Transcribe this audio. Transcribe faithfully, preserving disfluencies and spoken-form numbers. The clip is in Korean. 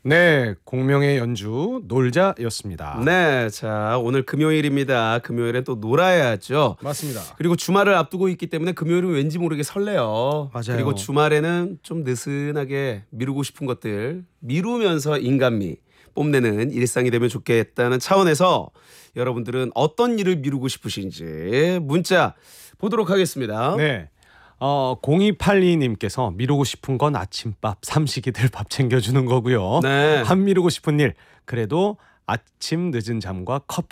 네, 공명의 연주 놀자였습니다. 네, 자 오늘 금요일입니다. 금요일엔 또 놀아야죠. 맞습니다. 그리고 주말을 앞두고 있기 때문에 금요일은 왠지 모르게 설레요. 맞아요. 그리고 주말에는 좀 느슨하게 미루고 싶은 것들 미루면서 인간미 뽐내는 일상이 되면 좋겠다는 차원에서 여러분들은 어떤 일을 미루고 싶으신지 문자 보도록 하겠습니다. 네. 어, 공이팔이 님께서 미루고 싶은 건 아침밥, 삼식이들 밥 챙겨주는 거고요. 네. 안 미루고 싶은 일, 그래도 아침 늦은 잠과 커피